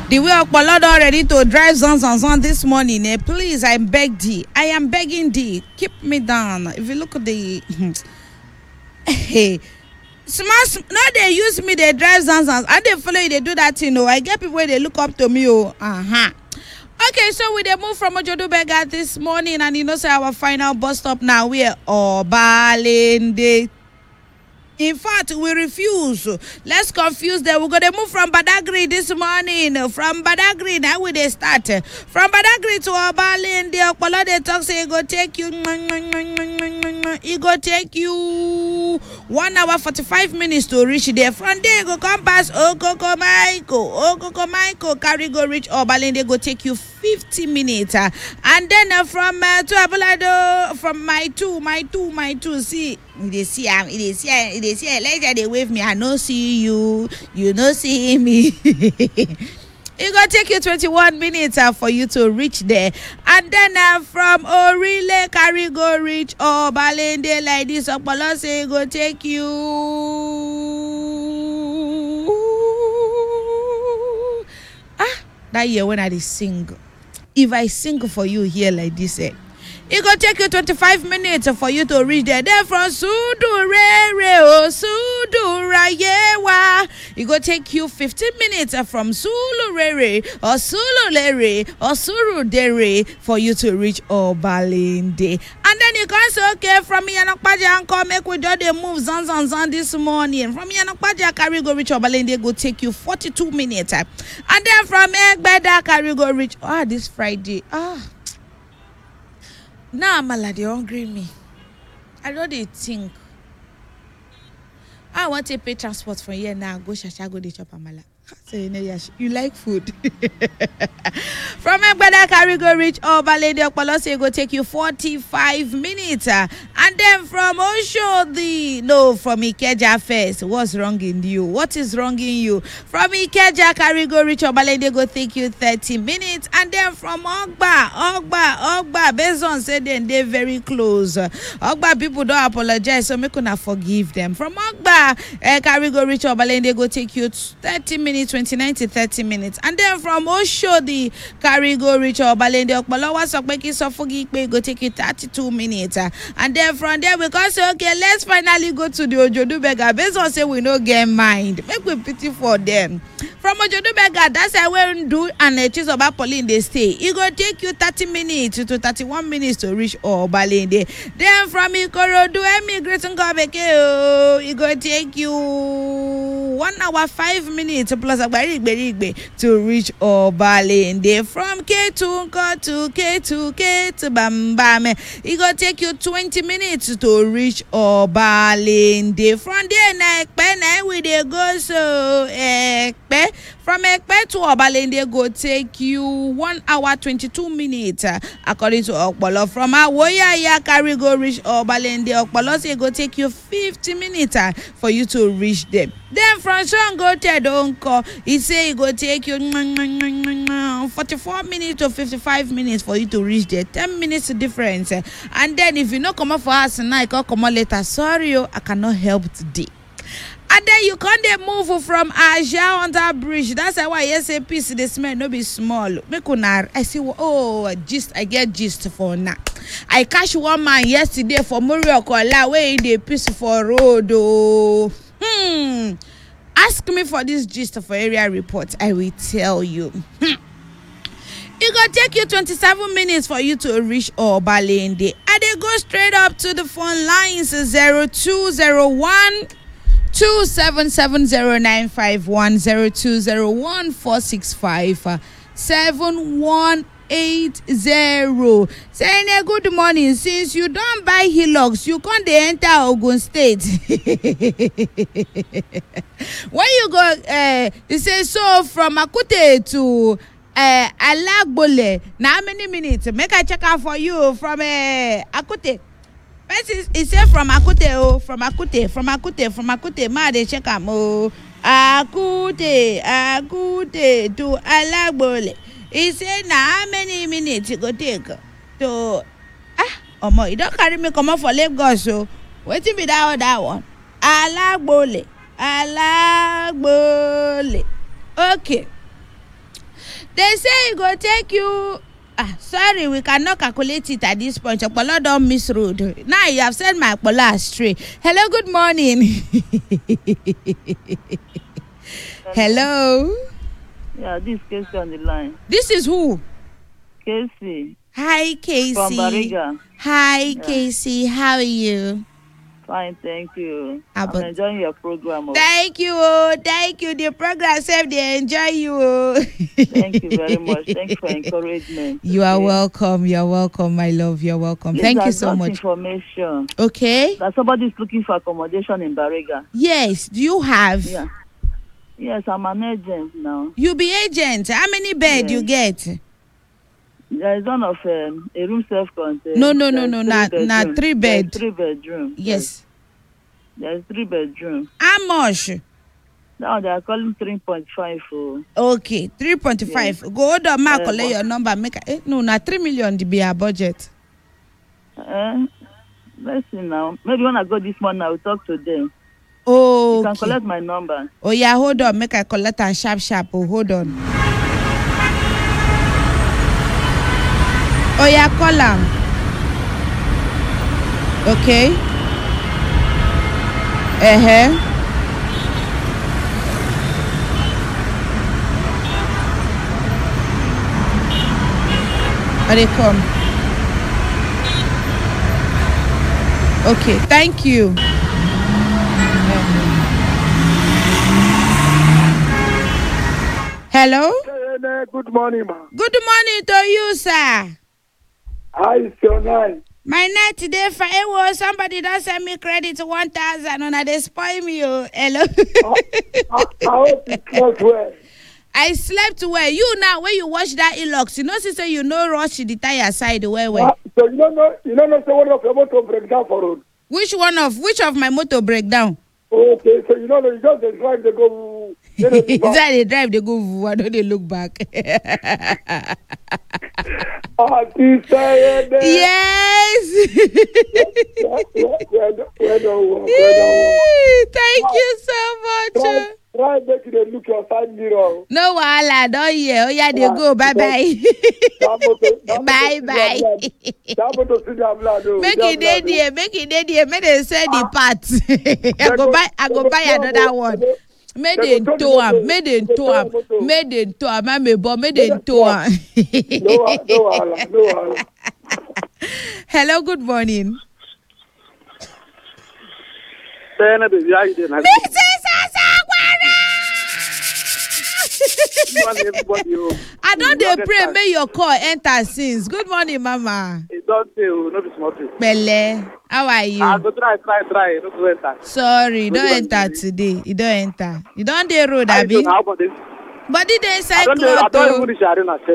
The way Okpolodo ready to drive Zon this morning, please, I beg thee. I am begging thee. Keep me down. If you look at the... hey, no, they use me, they drive Zon. And they follow you, they do that, you know. I get people where they look up to me, oh. Okay, so we move from Ojodu Berger this morning, and you know, say our final bus stop now, we are Obalende. In fact, we refuse. Let's confuse them. We're going to move from Badagry this morning. From Badagry, now we start. From Badagry to Obalende, Okpolo they talk say it go take you. It go take you 1 hour 45 minutes to reach there. From there, go come past Okoko Maiko, carry go reach Obalende, go take you 50 minutes. And then from to Abolado, from my two, see. They see later they wave me. I no see you. You no see me. It gonna take you 21 minutes for you to reach there. And then from Orile carry go reach Obalende like this. Okpolo say go take you. That year when I did sing. If I sing for you here like this, it go take you 25 minutes for you to reach there. Then from Sudurere, Sudurayewa, it go take you 15 minutes from Sulurere or Sululere or Surudere for you to reach Obalende. And then you can say, okay, from Yanokpaja and come make we do the move Zon this morning. From Yanokpaja, carry go reach Obalende, go take you 42 minutes. And then from Egbeda, carry go reach, this Friday, now Amala, they hungry me. I don't think. I want to pay transport from here now. Go Shasha, go the chop Amala. So you like food. From Egbeda carry go reach Obalende, Okpolo say go take you 45 minutes. And then from Oshodi, from Ikeja first. What's wrong in you? What is wrong in you? From Ikeja carry go reach Obalende, go take you 30 minutes. And then from Ogba, Bezon said then they're very close. Ogba people don't apologize, so make una forgive them. From Ogba, carry go reach Obalende, go take you 30 minutes. 29 to 30 minutes. And then from Oshodi, carry go reach Obalende, Okpolo Wasokbeki Sofogi, go take you 32 minutes. And then from there, we can say, okay, let's finally go to the Ojodu Berger. Based on say we no get mind. Make we pity for them. From Ojodu Berger, that's how we do and choose about Pauline they stay. It go take you 30 minutes to 31 minutes to reach Obalende. Then from Ikorodu, Emigration Kobeke, it go take you 1 hour 5 minutes plus a to reach Obalende. From K2 to K to Bambame, it go take you 20 minutes to reach Obalende. From there, na we dey go so Ekpe. From Ekpe to Obalende go take you 1 hour 22 minutes according to Okpolo. From Awoya carry go reach Obalende, Okpolo say go take you 50 minutes for you to reach them. Then from Shango Tedonko, he say it go take you 44 minutes to 55 minutes for you to reach there. 10 minutes difference. And then if you no come up for us now, you can come on later. Sorry, I cannot help today. And then you can't move from Aja on that bridge. That's why I say piece the smell no be small. I say gist, I get gist for now. I catch one man yesterday for Muriokola where they piece for road. Ask me for this gist for area report. I will tell you. It gonna take you 27 minutes for you to reach Obalende. And they go straight up to the phone lines 0201 2770951 0201 465 7180. Saying good morning. Since you don't buy Hilux, you can't enter Ogun State. When you go, it says so from Akute to Alagbole. Now how many minutes? Make I check out for you from Akute. It said from Akute, from Akute. Ma they check out Akute to Alagbole. He said, now how many minutes you go take to you don't carry me come up for Lagos, so waiting be that one. Alagbole. Okay. They say it go take you. Sorry, we cannot calculate it at this point. Okpolo don't miss road. Now you have sent my Okpolo astray. Hello, good morning. Hello. Yeah, this is Casey on the line. This is who? Casey. Hi, Casey. From Bariga. Hi, Casey. How are you? Fine, thank you. I'm enjoying your program. Thank you. Thank you. The program said they enjoy you. Thank you very much. Thank you for encouragement. You are welcome. You're welcome, my love. You're welcome. Yes, thank you so much. Information. Okay. That somebody is looking for accommodation in Bariga. Yes. Do you have? Yeah. Yes, I'm an agent now. You be agent. How many bed you get? There is one of a room self-contained. No. Not 3 bed. 3 bedroom. Yes. There's 3 bedroom. How much? Now they are calling 3.5. Okay, 3.5. Yes. Go hold on, Mark, collect your number. No, 3 million to be our budget. Let's see now. Maybe when I go this morning, I will talk to them. Oh, you can collect my number. Oh yeah, hold on. Make I collect and sharp. Oh, hold on. Oh yeah, call him. Okay. Are they come? Okay, thank you. Hello? Good morning, ma. Good morning to you, sir. How is your night? My night today for somebody that sent me credit 1,000 and they spoil me. Hello? I hope you slept well. I slept well. You now, when you watch that Elox, you know, sister, you know, rush the tire side where. So you don't know, so one of your motor break down for road. Which of my motor break down? Okay, so you just drive, they go. Is that they drive, they go, why don't they look back? Yes. Thank you so much. Try make you look your side mirror. No wahala, don't hear. Oh yeah, they go. Bye. Bye. Make it there. Make them sell the parts. I go buy another one. Make them tow am. Make them tow am. No wahala. Hello, good morning. I don't dey pray make your call enter since. Good morning, mama. It don't say no be small thing. Belle, how are you? I go try. No go enter. Sorry, you don't enter today. You don't enter. You don't dey road, abi? Body dey inside cloth. I don't even reach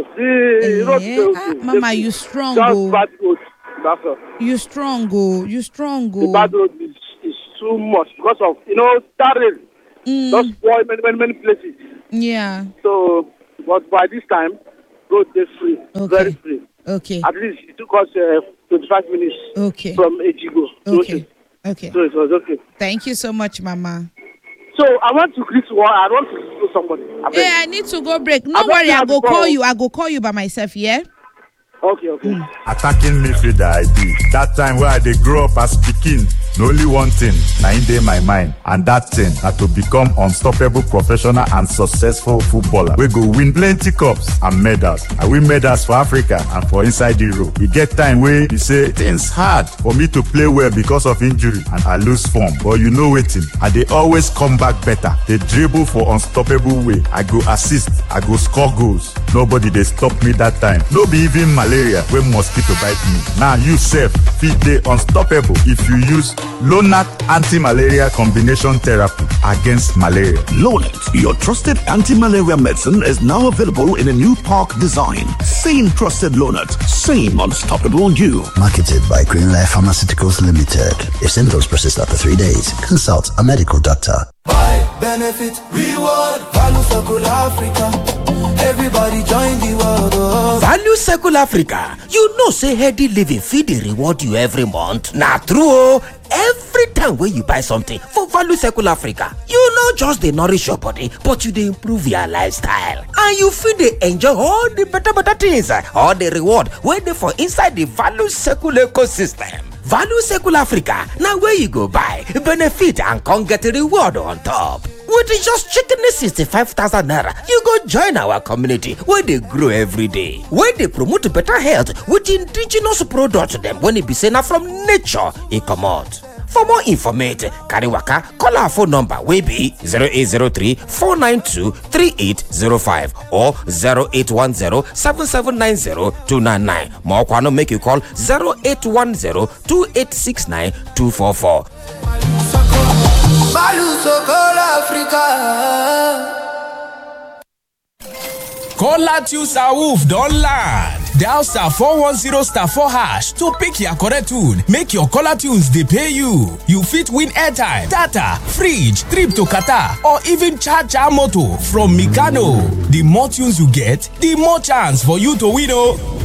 arena. Mama, you strong, just bad road. That's all. You strong, go. The bad road is too much because of that rain. Just spoil many places. Yeah. So, but by this time, road is free. Okay. Very free. Okay. At least it took us 25 minutes. Okay. From Ejigo. Okay. So it was okay. Thank you so much, mama. So I want to greet one. I want to do somebody. Yeah, I need to go break. No worry, I go call you. I go call you by myself. Yeah. Okay. Attacking midfielder I be. That time where I dey grow up as pikin, no only one thing na in dey my mind, and that thing na to become unstoppable professional and successful footballer wey go win plenty cups and medals. I win medals for Africa and for inside Europe. E get time wey be say things hard for me to play well because of injury and I lose form, but you know wetin? I dey always come back better. Dey dribble for unstoppable way. I go assist, I go score goals. Nobody dey stop me that time. No be even malaria wey mosquito bite me. Now you sef fit dey unstoppable if you use Lonart anti-malaria combination therapy against malaria. Lonart, your trusted anti-malaria medicine, is now available in a new park design. Same trusted Lonart, same unstoppable you. Marketed by Greenlife Pharmaceuticals Limited. If symptoms persist after 3 days, consult a medical doctor. Buy, benefit, reward, Value Circle Africa. Everybody join the world. Oh. Value Circle Africa. You know say healthy living feed the reward you every month. Nah true. Every time anytime when you buy something for Value Circle Africa, you no just dey nourish your body, but you dey improve your lifestyle. And you fit dey enjoy all the better things, all the reward wey dey for inside the Value Circle ecosystem. Value Circle Africa, now where you go buy, benefit and come get a reward on top. With just chicken 65,000 naira, you go join our community where they grow every day, where they promote better health with indigenous products them when it be seen from nature it come out. For more information, carry waka, call our phone number wey be 0803-492-3805 or 0810-7790-299. More kwano make you call 0810-2869-244. Value Circle Africa. Caller Tunes Awoof don land. Dial star 410 star 4 hash to pick your correct tune. Make your caller tunes dey pay you. You fit win airtime, data, fridge, trip to Qatar, or even charger motor from Mikano. The more tunes you get, the more chance for you to win.